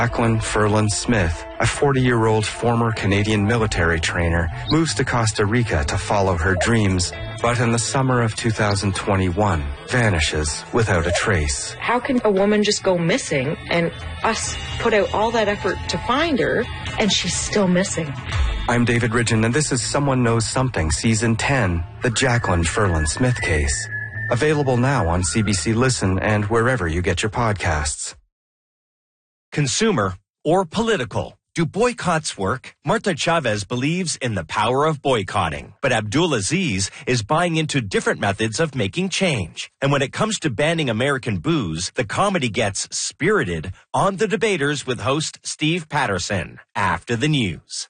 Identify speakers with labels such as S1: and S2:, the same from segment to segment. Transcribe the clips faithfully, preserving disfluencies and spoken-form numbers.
S1: Jacqueline Furlan Smith, a forty-year-old former Canadian military trainer, moves to Costa Rica to follow her dreams, but in the summer of two thousand twenty-one, vanishes without a trace.
S2: How can a woman just go missing and us put out all that effort to find her and she's still missing?
S1: I'm David Ridgen, and this is Someone Knows Something, Season ten, the Jacqueline Furlan Smith case. Available now on C B C Listen and wherever you get your podcasts.
S3: Consumer or political? Do boycotts work? Marta Chavez believes in the power of boycotting, but Abdulaziz is buying into different methods of making change. And when it comes to banning American booze, the comedy gets spirited. On The Debaters with host Steve Patterson after the news.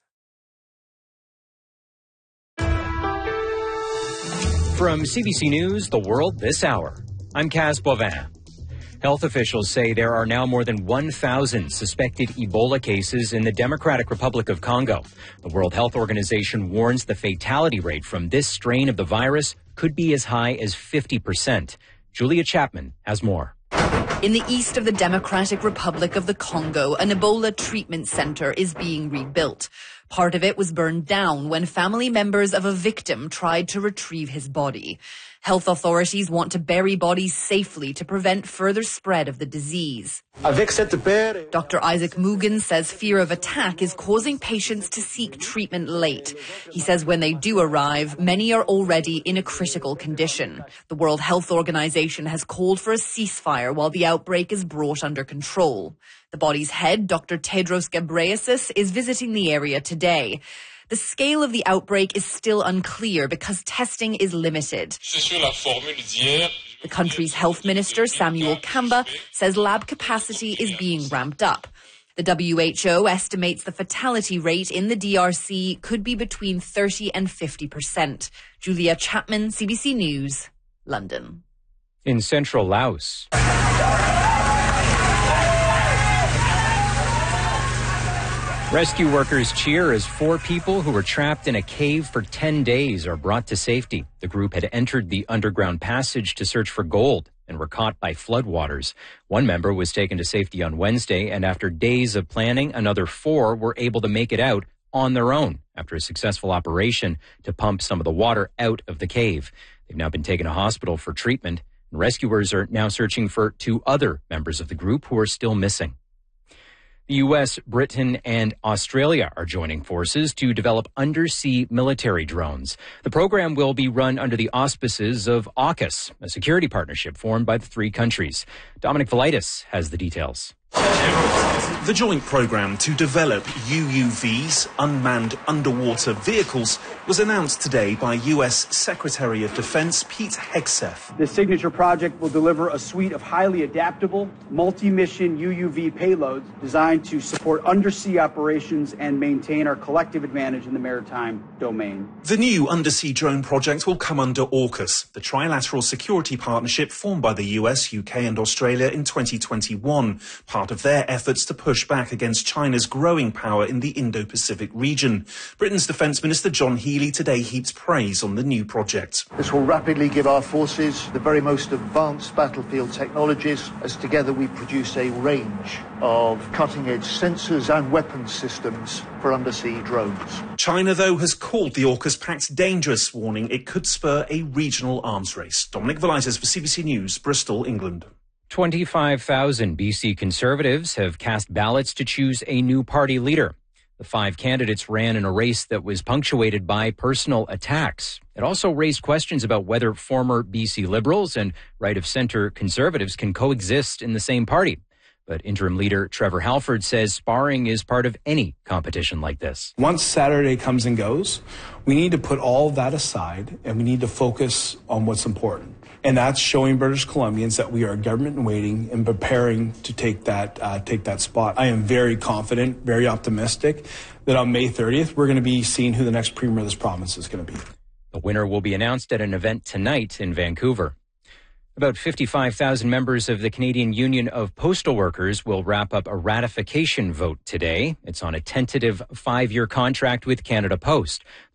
S4: From C B C News, The World This Hour, I'm Kaz Bovin. Health officials say there are now more than one thousand suspected Ebola cases in the Democratic Republic of Congo. The World Health Organization warns the fatality rate from this strain of the virus could be as high as fifty percent. Julia Chapman has more.
S5: In the east of the Democratic Republic of the Congo, an Ebola treatment center is being rebuilt. Part of it was burned down when family members of a victim tried to retrieve his body. Health authorities want to bury bodies safely to prevent further spread of the disease. Doctor Isaac Mugen says fear of attack is causing patients to seek treatment late. He says when they do arrive, many are already in a critical condition. The World Health Organization has called for a ceasefire while the outbreak is brought under control. The body's head, Doctor Tedros Ghebreyesus, is visiting the area today. The scale of the outbreak is still unclear because testing is limited. The country's health minister, Samuel Kamba, says lab capacity is being ramped up. The W H O estimates the fatality rate in the D R C could be between thirty and fifty percent. Julia Chapman, C B C News, London.
S4: In central Laos, rescue workers cheer as four people who were trapped in a cave for ten days are brought to safety. The group had entered the underground passage to search for gold and were caught by floodwaters. One member was taken to safety on Wednesday, and after days of planning, another four were able to make it out on their own after a successful operation to pump some of the water out of the cave. They've now been taken to hospital for treatment, and rescuers are now searching for two other members of the group who are still missing. The U S, Britain, and Australia are joining forces to develop undersea military drones. The program will be run under the auspices of AUKUS, a security partnership formed by the three countries. Dominic Velitis has the details.
S6: The joint program to develop U U Vs, unmanned underwater vehicles, was announced today by U S Secretary of Defense Pete Hegseth.
S7: This signature project will deliver a suite of highly adaptable, multi-mission U U V payloads designed to support undersea operations and maintain our collective advantage in the maritime domain.
S6: The new undersea drone project will come under AUKUS, the trilateral security partnership formed by the U S, U K and Australia in twenty twenty-one, part of their efforts to push back against China's growing power in the Indo-Pacific region. Britain's Defence Minister John Healey today heaped praise on the new project.
S8: This will rapidly give our forces the very most advanced battlefield technologies, as together we produce a range of cutting-edge sensors and weapons systems for undersea drones.
S6: China, though, has called the AUKUS pact dangerous, warning it could spur a regional arms race. Dominic Velitis for C B C News, Bristol, England.
S4: twenty-five thousand B C Conservatives have cast ballots to choose a new party leader. The five candidates ran in a race that was punctuated by personal attacks. It also raised questions about whether former B C Liberals and right-of-centre Conservatives can coexist in the same party. But interim leader Trevor Halford says sparring is part of any competition like this.
S9: Once Saturday comes and goes, we need to put all of that aside and we need to focus on what's important. And that's showing British Columbians that we are a government in waiting and preparing to take that uh, take that spot. I am very confident, very optimistic that on May thirtieth, we're going to be seeing who the next premier of this province is going to be.
S4: The winner will be announced at an event tonight in Vancouver. About fifty-five thousand members of the Canadian Union of Postal Workers will wrap up a ratification vote today. It's on a tentative five-year contract with Canada Post. The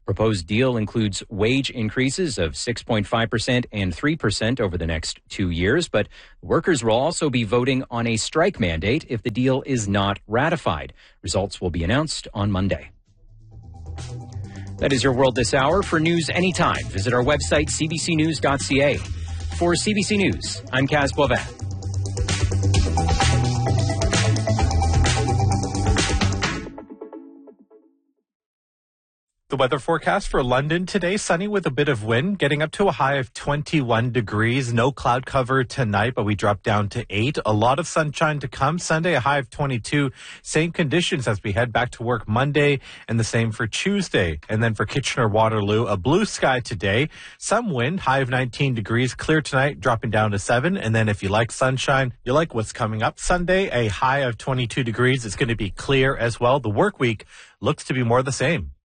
S4: Proposed deal includes wage increases of six point five percent and three percent over the next two years, but workers will also be voting on a strike mandate if the deal is not ratified. Results will be announced on Monday. That is your world this hour. For news anytime, visit our website, c b c news dot c a. For C B C News, I'm Kaz Boivin.
S10: The weather forecast for London today, sunny with a bit of wind, getting up to a high of twenty-one degrees. No cloud cover tonight, but we drop down to eight. A lot of sunshine to come. Sunday, a high of twenty-two. Same conditions as we head back to work Monday, and the same for Tuesday. And then for Kitchener-Waterloo, a blue sky today. Some wind, high of nineteen degrees. Clear tonight, dropping down to seven. And then if you like sunshine, you like what's coming up Sunday, a high of twenty-two degrees. It's going to be clear as well. The work week looks to be more the same.